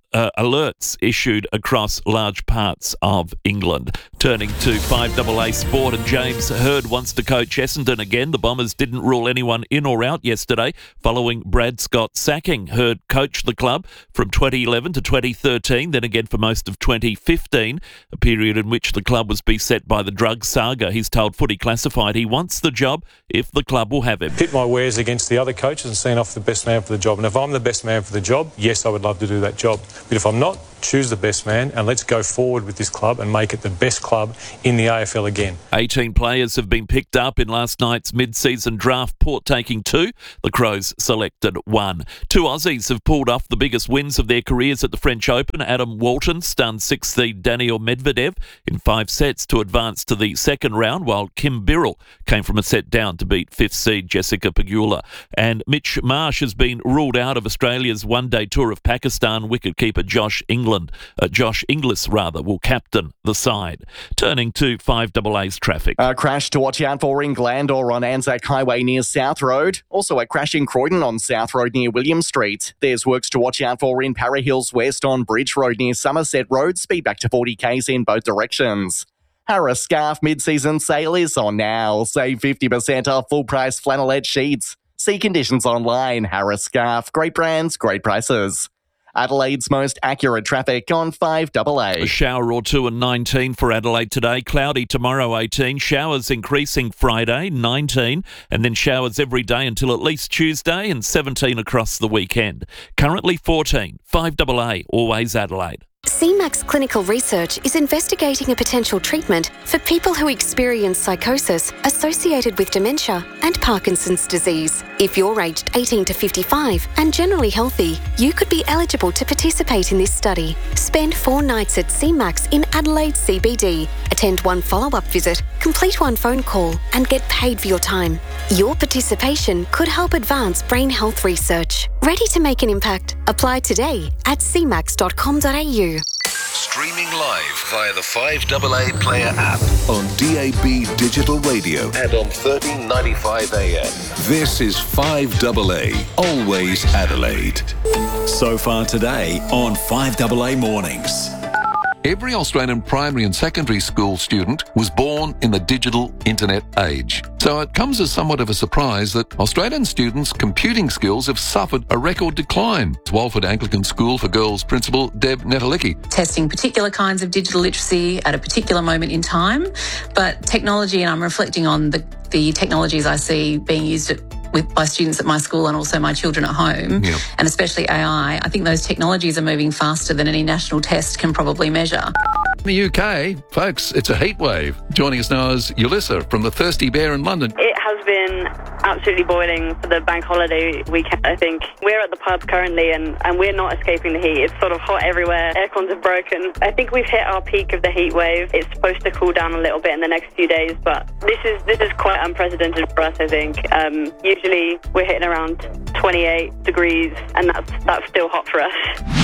uh, alerts issued across large parts of England. Turning to five A A Sport, and James Hird wants to coach Essendon again. The Bombers didn't rule anyone in or out yesterday following Brad Scott's sacking. Hird coached the club from twenty eleven to twenty thirteen, then again for most of twenty fifteen, a period in which the club was beset by the drug saga. He's told Footy Classified he wants the job if the club will have him. Pit my wares against the other coaches and seen off the best man for the job. And if I'm the best man for the job, yes, I would love to do that job. But if I'm not, choose the best man and let's go forward with this club and make it the best club in the A F L again. eighteen players have been picked up in last night's mid-season draft, Port taking two. The Crows selected one. Two Aussies have pulled off the biggest wins of their careers at the French Open. Adam Walton stunned sixth seed Daniil Medvedev in five sets to advance to the second round, while Kim Birrell came from a set down to beat fifth seed Jessica Pegula. And Mitch Marsh has been ruled out of Australia's one-day tour of Pakistan. Wicketkeeper Josh England, uh, Josh Inglis rather, will captain the side. Turning to five A A's traffic. A crash to watch out for in Glandore on Anzac Highway near South Road. Also a crash in Croydon on South Road near William Street. There's works to watch out for in Para Hills West on Bridge Road near Somerset Road. Speed back to forty k's in both directions. Harris Scarf mid-season sale is on now. Save fifty percent off full-price flannelette sheets. See conditions online. Harris Scarf. Great brands, great prices. Adelaide's most accurate traffic on five A A. A shower or two and nineteen for Adelaide today. Cloudy tomorrow, eighteen. Showers increasing Friday, nineteen. And then showers every day until at least Tuesday, and seventeen across the weekend. Currently fourteen. five A A, always Adelaide. C MAX Clinical Research is investigating a potential treatment for people who experience psychosis associated with dementia and Parkinson's disease. If you're aged eighteen to fifty-five and generally healthy, you could be eligible to participate in this study. Spend four nights at C MAX in Adelaide C B D. Attend one follow-up visit, complete one phone call, and get paid for your time. Your participation could help advance brain health research. Ready to make an impact? Apply today at c max dot com dot a u. Streaming live via the five A A Player app on D A B Digital Radio and on thirteen ninety-five A M. This is five A A, always Adelaide. So far today on five A A Mornings. Every Australian primary and secondary school student was born in the digital internet age. So it comes as somewhat of a surprise that Australian students' computing skills have suffered a record decline. Walford Anglican School for Girls Principal Deb Netalicki. Testing particular kinds of digital literacy at a particular moment in time, but technology, and I'm reflecting on the, the technologies I see being used at with by students at my school and also my children at home, yeah. and especially A I, I think those technologies are moving faster than any national test can probably measure. In the U K, folks, it's a heat wave. Joining us now is Ulissa from the Thirsty Bear in London. It has been absolutely boiling for the bank holiday weekend, I think. We're at the pub currently and, and we're not escaping the heat. It's sort of hot everywhere. Aircons have broken. I think we've hit our peak of the heat wave. It's supposed to cool down a little bit in the next few days, but this is this is quite unprecedented for us, I think. Um, usually we're hitting around twenty-eight degrees and that's, that's still hot for us.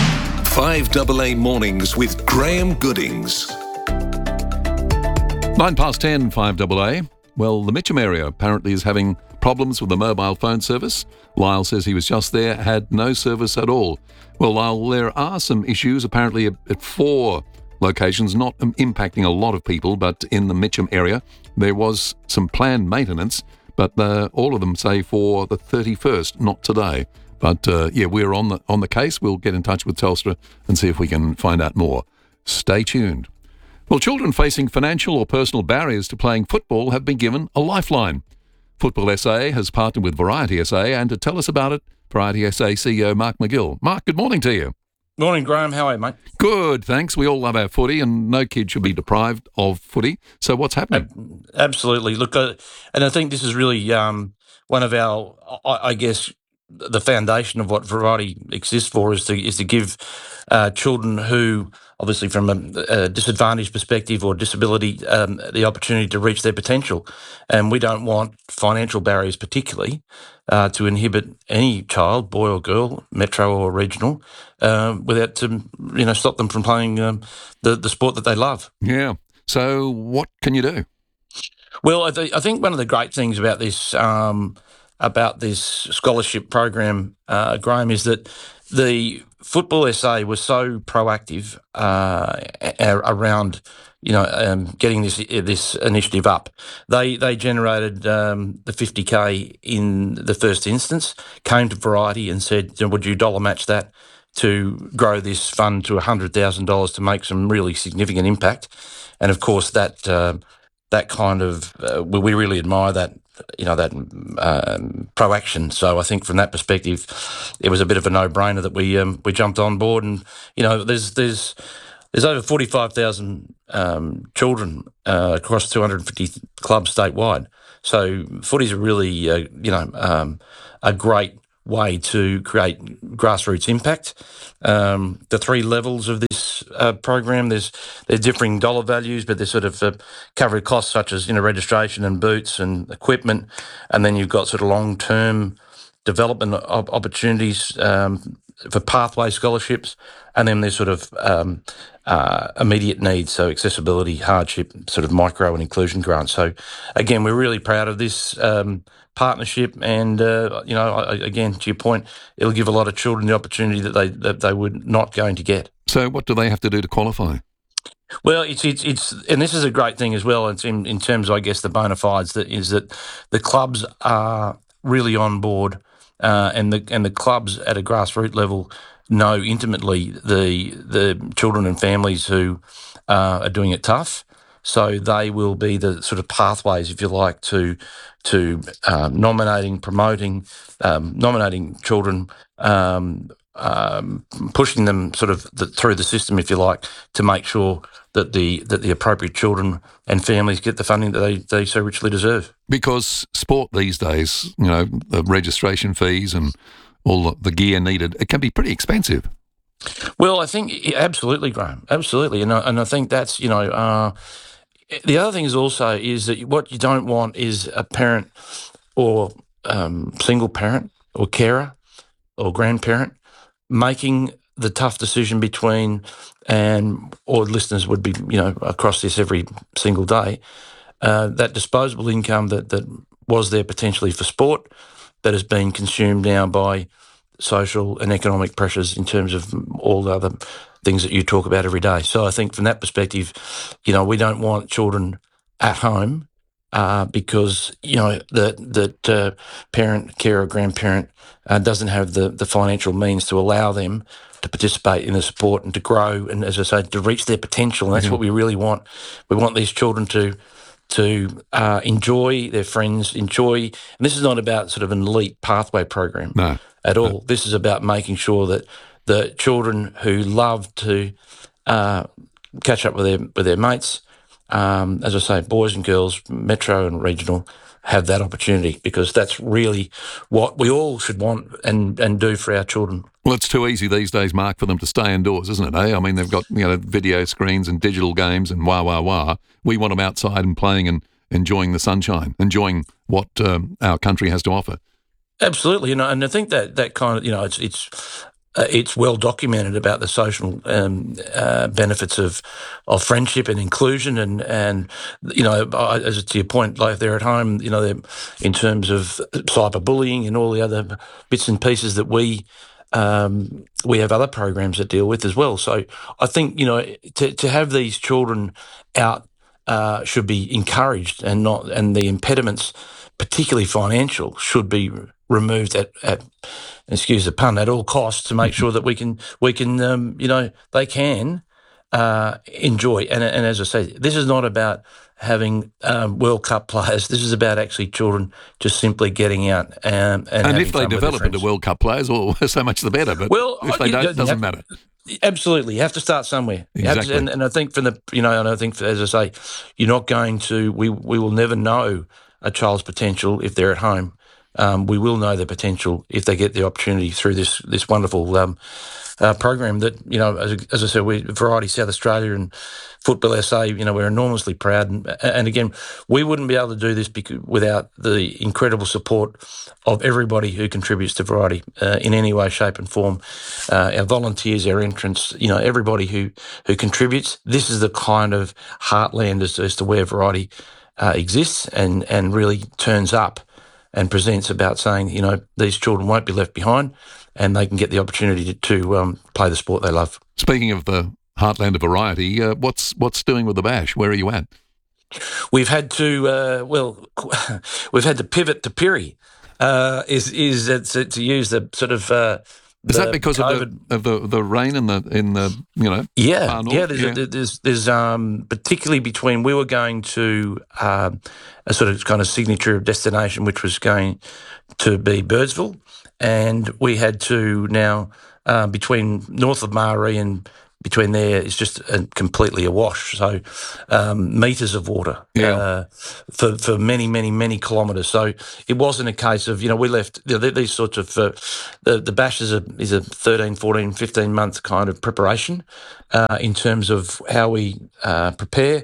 five A A Mornings with Graham Goodings. Nine past ten, five A A. Well, the Mitcham area apparently is having problems with the mobile phone service. Lyle says he was just there, had no service at all. Well, Lyle, there are some issues apparently at four locations, not impacting a lot of people, but in the Mitcham area there was some planned maintenance, but uh, all of them say for the thirty-first, not today. But uh, yeah, we're on the on the case. We'll get in touch with Telstra and see if we can find out more. Stay tuned. Well, children facing financial or personal barriers to playing football have been given a lifeline. Football S A has partnered with Variety S A, and to tell us about it, Variety S A C E O Mark McGill. Mark, good morning to you. Morning, Graham. How are you, mate? Good, thanks. We all love our footy, and no kid should be deprived of footy. So what's happening? Absolutely. Look, uh, and I think this is really um, one of our, I, I guess, the foundation of what Variety exists for is to is to give uh, children who, obviously from a, a disadvantaged perspective or disability, um, the opportunity to reach their potential. And we don't want financial barriers particularly uh, to inhibit any child, boy or girl, metro or regional, uh, without to you know stop them from playing um, the, the sport that they love. Yeah. So what can you do? Well, I, th- I think one of the great things about this um, about this scholarship program, uh, Graham, is that the Football S A was so proactive uh, a- around, you know, um, getting this this initiative up. They they generated um, the fifty K in the first instance, came to Variety and said, would you dollar match that to grow this fund to one hundred thousand dollars to make some really significant impact? And of course, that uh, that kind of, uh, we, we really admire that, you know, that um, proaction. So I think from that perspective, it was a bit of a no-brainer that we um, we jumped on board. And, you know, there's there's there's over forty-five thousand um, children uh, across two hundred fifty clubs statewide. So footy's a really, uh, you know, um, a great way to create grassroots impact. Um, the three levels of this uh, program, there's there's differing dollar values, but there's sort of uh, covered costs such as, you know, registration and boots and equipment, and then you've got sort of long-term development op- opportunities um, for pathway scholarships, and then there's sort of um, uh, immediate needs, so accessibility, hardship, sort of micro and inclusion grants. So again, we're really proud of this um, partnership, and uh, you know, I, again, to your point, it'll give a lot of children the opportunity that they that they were not going to get. So, what do they have to do to qualify? Well, it's it's it's, and this is a great thing as well. It's in, in terms, I guess, the bona fides that is that the clubs are really on board, uh, and the and the clubs at a grassroots level know intimately the the children and families who uh, are doing it tough. So they will be the sort of pathways, if you like, to to um, nominating, promoting, um, nominating children, um, um, pushing them sort of the, through the system, if you like, to make sure that the that the appropriate children and families get the funding that they, they so richly deserve. Because sport these days, you know, the registration fees and all the gear needed, it can be pretty expensive. Well, I think absolutely, Graham, absolutely, and I, and I think that's, you know. Uh, The other thing is also is that what you don't want is a parent or um, single parent or carer or grandparent making the tough decision between, and or listeners would be, you know, across this every single day, uh, that disposable income that, that was there potentially for sport that has been consumed now by social and economic pressures in terms of all the other things that you talk about every day. So I think from that perspective, you know, we don't want children at home uh, because, you know, that that uh, parent, carer, grandparent uh, doesn't have the, the financial means to allow them to participate in the sport and to grow and, as I say, to reach their potential. And that's mm-hmm. what we really want. We want these children to to uh, enjoy their friends, enjoy, and this is not about sort of an elite pathway program no. at all. No. This is about making sure that the children who love to uh, catch up with their with their mates, um, as I say, boys and girls, metro and regional, have that opportunity, because that's really what we all should want and, and do for our children. Well, it's too easy these days, Mark, for them to stay indoors, isn't it? Eh? I mean, they've got, you know, video screens and digital games and wah, wah, wah. We want them outside and playing and enjoying the sunshine, enjoying what um, our country has to offer. Absolutely, you know, and I think that, that kind of, you know, it's it's uh, it's well documented about the social um, uh, benefits of of friendship and inclusion, and and you know, as to your point, like if they're at home, you know, they're, in terms of cyberbullying and all the other bits and pieces that we um, we have other programs that deal with as well. So I think, you know, to to have these children out uh, should be encouraged, and not and the impediments, particularly financial, should be removed at, at excuse the pun, at all costs, to make sure that we can we can um, you know, they can uh, enjoy. And and as I say, this is not about having um, World Cup players. This is about actually children just simply getting out um, and and and having if they fun with develop their into friends. World Cup players, well, so much the better. But Well, if they you- don't, you it doesn't have- matter. Absolutely, you have to start somewhere. You have to- Exactly. and, and I think from the, you know, and I think, as I say, you're not going to. We we will never know a child's potential if they're at home. Um, we will know their potential if they get the opportunity through this this wonderful um, uh, program that, you know, as, as I said, we Variety South Australia and Football S A, you know, we're enormously proud. And, and again, we wouldn't be able to do this because, without the incredible support of everybody who contributes to Variety uh, in any way, shape and form. Uh, our volunteers, our entrants, you know, everybody who, who contributes. This is the kind of heartland as, as to where Variety uh, exists and, and really turns up and presents about saying, you know, these children won't be left behind. and they can get the opportunity to, to um, play the sport they love. Speaking of the heartland of variety, uh, what's what's doing with the Bash? Where are you at? We've had to, uh, well, we've had to pivot to Pirrie. Uh, is is uh, to, to use the sort of uh, is that because of the, of the the rain in the in the you know yeah far north? yeah there's yeah. A, there's there's um particularly between we were going to um, a sort of kind of signature destination which was going to be Birdsville, and we had to now uh, between north of Maree and between there is just a, completely awash. So um, metres of water yeah. uh, for for many many many kilometres. So it wasn't a case of you know we left you know, these sorts of uh, the the Bash is a is a thirteen, fourteen, fifteen month kind of preparation uh, in terms of how we uh, prepare,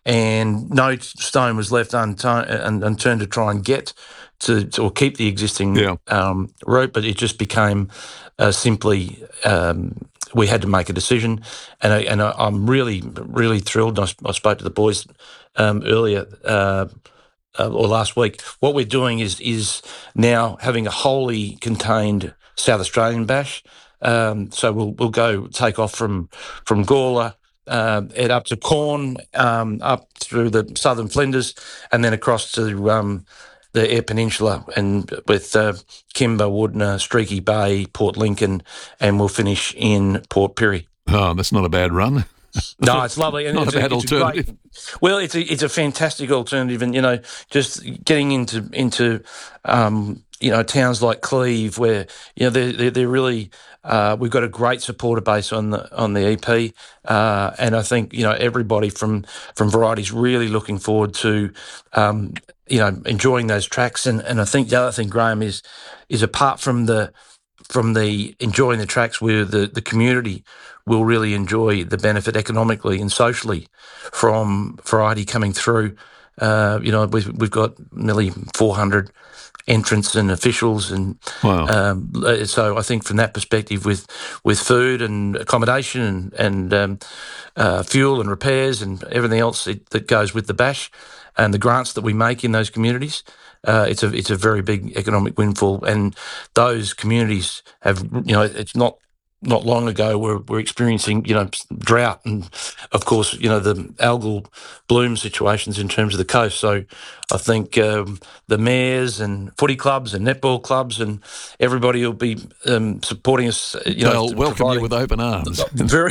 and no stone was left unturned, unturned to try and get to, to or keep the existing yeah. um, route, but it just became uh, simply. Um, We had to make a decision, and, I, and I, I'm really, really thrilled. I, I spoke to the boys um, earlier uh, uh, or last week. What we're doing is is now having a wholly contained South Australian Bash. Um, so we'll we'll go take off from from Gawler, uh, head up to Corn, um, up through the southern Flinders, and then across to um, the Eyre Peninsula, and with uh, Kimber, Woodner, Streaky Bay, Port Lincoln, and we'll finish in Port Pirie. Oh, that's not a bad run. No, it's lovely. And not it's a bad a, it's alternative. A great, well, it's a it's a fantastic alternative, and you know, just getting into into um, you know towns like Cleve, where you know they're they're, they're really uh, we've got a great supporter base on the on the E P, uh, and I think you know everybody from from Variety's really looking forward to. Um, you know, enjoying those tracks. And, and I think the other thing, Graham, is is apart from the from the enjoying the tracks, where the, the community will really enjoy the benefit economically and socially from Variety coming through. Uh, you know, we've, we've got nearly four hundred entrants and officials, and wow. um, so I think from that perspective, with with food and accommodation and, and um, uh, fuel and repairs and everything else it, that goes with the Bash, and the grants that we make in those communities, uh, it's a it's a very big economic windfall. And those communities have, you know, it's not not long ago we're we're experiencing, you know, drought and, of course, you know, the algal bloom situations in terms of the coast. So I think um, the mayors and footy clubs and netball clubs and everybody will be um, supporting us. You know, they'll welcome you with open arms. Very,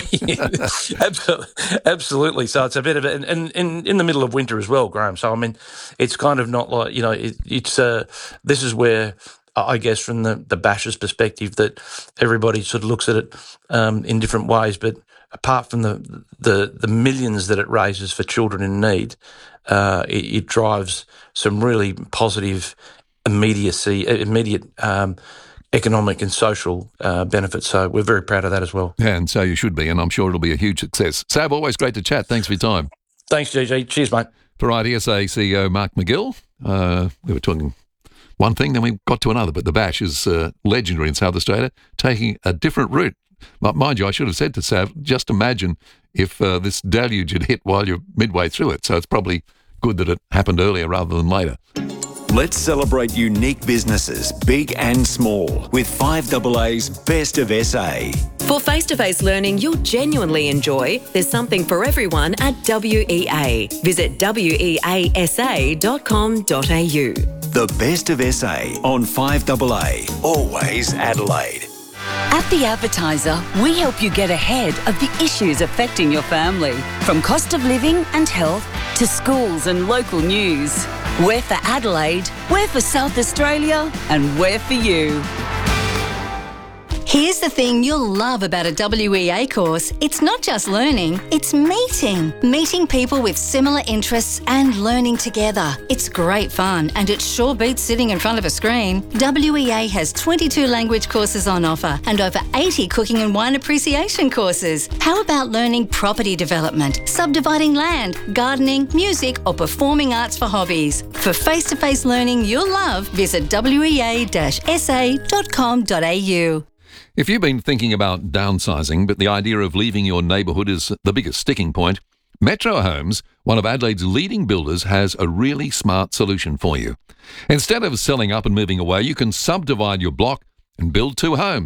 absolutely. So it's a bit of it, and in in the middle of winter as well, Graham. So I mean, it's kind of not like you know, it, it's uh, this is where. I guess from the, the Bash's perspective that everybody sort of looks at it um, in different ways, but apart from the, the the millions that it raises for children in need, uh, it, it drives some really positive immediacy, immediate um, economic and social uh, benefits. So we're very proud of that as well. Yeah, and so you should be, and I'm sure it'll be a huge success. Sav, always great to chat. Thanks for your time. Thanks, G G. Cheers, mate. Variety S A C E O Mark McGill. Uh, we were talking one thing, then we got to another, but the Bash is uh, legendary in South Australia, taking a different route. But mind you, I should have said to Sav, just imagine if uh, this deluge had hit while you're midway through it. So it's probably good that it happened earlier rather than later. Let's celebrate unique businesses, big and small, with five A A's Best of S A. For face-to-face learning you'll genuinely enjoy, there's something for everyone at W E A. Visit w e a s a dot com dot a u. The Best of S A on five A A, always Adelaide. At The Advertiser, we help you get ahead of the issues affecting your family, from cost of living and health to schools and local news. We're for Adelaide, we're for South Australia, and we're for you. Here's the thing you'll love about a W E A course. It's not just learning, it's meeting. Meeting people with similar interests and learning together. It's great fun, and it sure beats sitting in front of a screen. W E A has twenty-two language courses on offer and over eighty cooking and wine appreciation courses. How about learning property development, subdividing land, gardening, music, or performing arts for hobbies? For face-to-face learning you'll love, visit w e a dash s a dot com dot a u. If you've been thinking about downsizing, but the idea of leaving your neighbourhood is the biggest sticking point, Metro Homes, one of Adelaide's leading builders, has a really smart solution for you. Instead of selling up and moving away, you can subdivide your block and build two homes.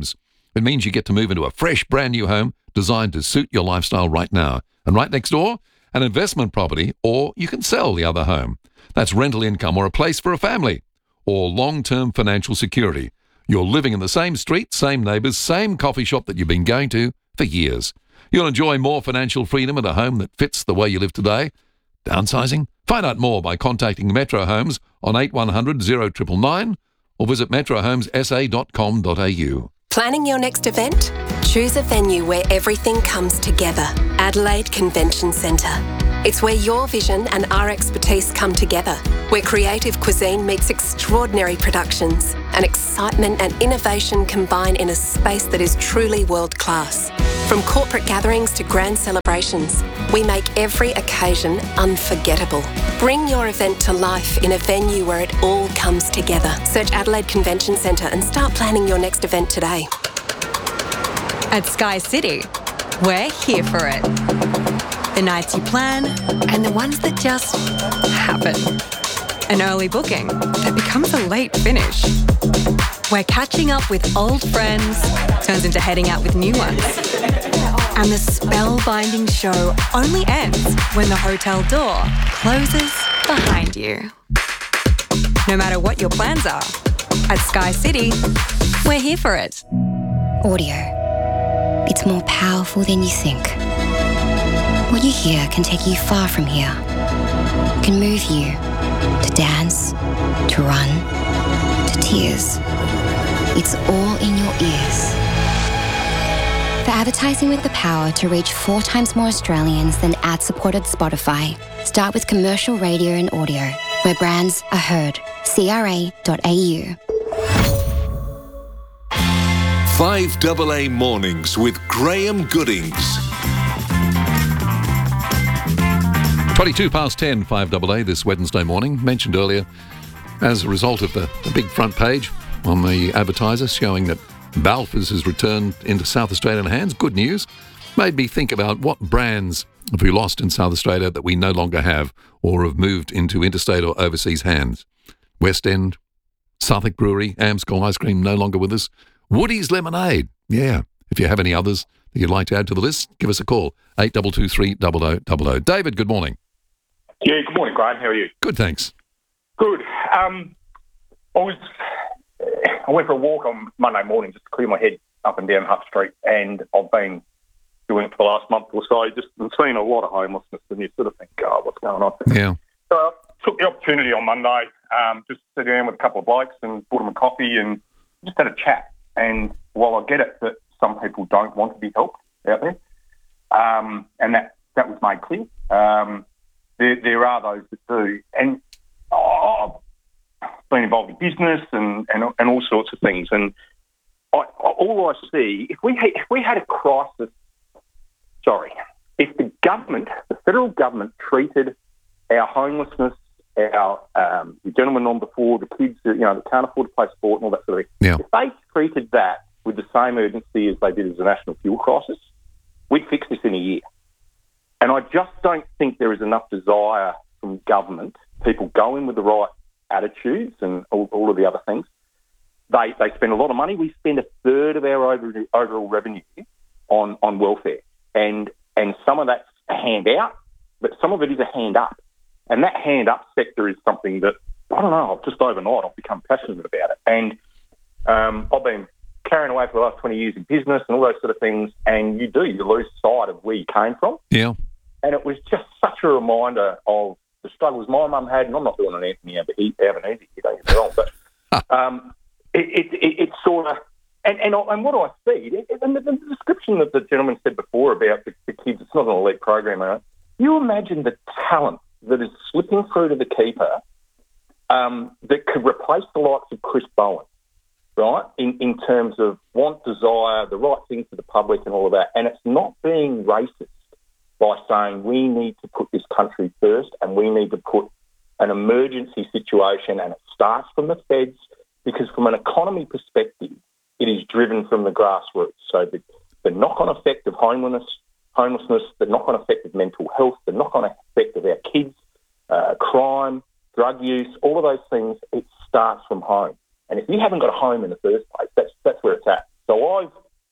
It means you get to move into a fresh, brand new home designed to suit your lifestyle right now. And right next door, an investment property, or you can sell the other home. That's rental income or a place for a family, or long-term financial security. You're living in the same street, same neighbours, same coffee shop that you've been going to for years. You'll enjoy more financial freedom at a home that fits the way you live today. Downsizing? Find out more by contacting Metro Homes on eight one hundred oh nine nine nine or visit metro homes s a dot com dot a u. Planning your next event? Choose a venue where everything comes together. Adelaide Convention Centre. It's where your vision and our expertise come together, where creative cuisine meets extraordinary productions and excitement and innovation combine in a space that is truly world-class. From corporate gatherings to grand celebrations, we make every occasion unforgettable. Bring your event to life in a venue where it all comes together. Search Adelaide Convention Centre and start planning your next event today. At Sky City, we're here for it. The nights you plan and the ones that just happen. An early booking that becomes a late finish. Where catching up with old friends turns into heading out with new ones. And the spellbinding show only ends when the hotel door closes behind you. No matter what your plans are, at Sky City, we're here for it. Audio. It's more powerful than you think. What you hear can take you far from here. It can move you to dance, to run, to tears. It's all in your ears. For advertising with the power to reach four times more Australians than ad-supported Spotify, start with commercial radio and audio, where brands are heard. c r a dot a u. five A A Mornings with Graham Goodings. twenty-two past ten, five A A this Wednesday morning. Mentioned earlier, as a result of the, the big front page on the advertiser showing that Balfours has returned into South Australian hands. Good news. Made me think about what brands have we lost in South Australia that we no longer have or have moved into interstate or overseas hands. West End, Southwark Brewery, Amscol Ice Cream no longer with us. Woody's Lemonade. Yeah. If you have any others that you'd like to add to the list, give us a call. eight two two three zero zero zero zero. David, good morning. Yeah, good morning, Graham. How are you? Good, thanks. Good. Um, I was... I went for a walk on Monday morning just to clear my head up and down Hutt Street, and I've been doing it for the last month or so. Just been seeing a lot of homelessness, and you sort of think, oh, what's going on? Yeah. So I took the opportunity on Monday, um, just to sit down with a couple of blokes and bought them a coffee and just had a chat. And while I get it that some people don't want to be helped out there, um, and that, that was made clear, um, there, there are those that do. And oh, been involved in business and, and, and all sorts of things. And I, all I see, if we, had, if we had a crisis, sorry, if the government, the federal government treated our homelessness, our um, the gentleman on before, the kids that, you know, that can't afford to play sport and all that sort of thing, yeah. if they treated that with the same urgency as they did as the national fuel crisis, we'd fix this in a year. And I just don't think there is enough desire from government, people go in with the right attitudes and all, all of the other things. They they spend a lot of money. We spend a third of our over, overall revenue on, on welfare. And and some of that's a hand out, but some of it is a hand up. And that hand up sector is something that, I don't know, just overnight I've become passionate about it. And um, I've been carrying away for the last twenty years in business and all those sort of things, and you do, you lose sight of where you came from. Yeah. And it was just such a reminder of the struggles my mum had, and I'm not doing an Anthony Albanese, you don't get me wrong, but um, it, it, it, it's sort of, and, and, and what I see, and the, the description that the gentleman said before about the, the kids, it's not an elite program, right? You imagine the talent that is slipping through to the keeper um, that could replace the likes of Chris Bowen, right, in, in terms of want, desire, the right thing for the public and all of that, and it's not being racist by saying we need to put this country first and we need to put an emergency situation, and it starts from the feds, because from an economy perspective, it is driven from the grassroots. So the, the knock-on effect of homelessness, homelessness, the knock-on effect of mental health, the knock-on effect of our kids, uh, crime, drug use, all of those things, it starts from home. And if you haven't got a home in the first place, that's that's where it's at. So I've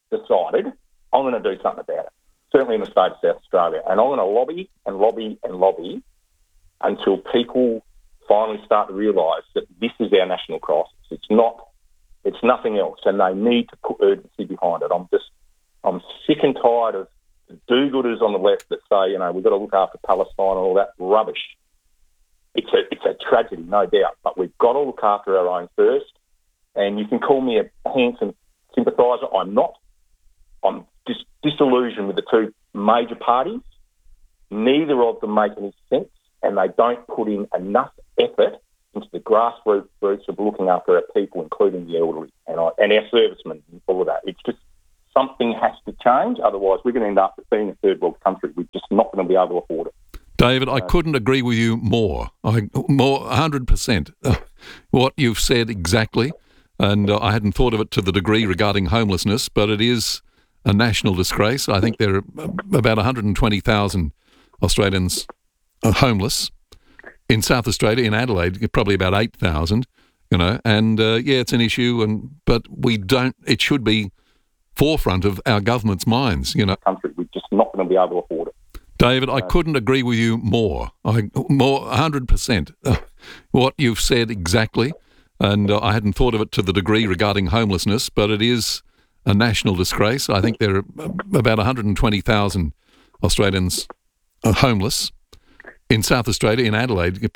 decided I'm going to do something about it, certainly in the state of South Australia. And I'm going to lobby and lobby and lobby until people finally start to realise that this is our national crisis. It's not, it's nothing else, and they need to put urgency behind it. I'm just, I'm sick and tired of the do-gooders on the left that say, you know, we've got to look after Palestine and all that rubbish. It's a, it's a tragedy, no doubt, but we've got to look after our own first. And you can call me a handsome sympathiser. I'm not. I'm dis- disillusioned with the two major parties. Neither of them make any sense, and they don't put in enough effort into the grassroots roots of looking after our people, including the elderly and, I, and our servicemen and all of that. It's just something has to change. Otherwise, we're going to end up being a third world country. We're just not going to be able to afford it. David, I couldn't agree with you more. I more one hundred percent. What you've said exactly, and uh, I hadn't thought of it to the degree regarding homelessness, but it is a national disgrace. I think there are about one hundred twenty thousand Australians are homeless. In South Australia, in Adelaide, probably about eight thousand, you know, and uh, yeah, it's an issue, and but we don't, it should be forefront of our government's minds, you know. Country, we're just not going to be able to afford it. David, I couldn't agree with you more. I more one hundred percent. What you've said exactly, and uh, I hadn't thought of it to the degree regarding homelessness, but it is a national disgrace. I think there are about one hundred twenty thousand Australians are homeless. In South Australia, in Adelaide,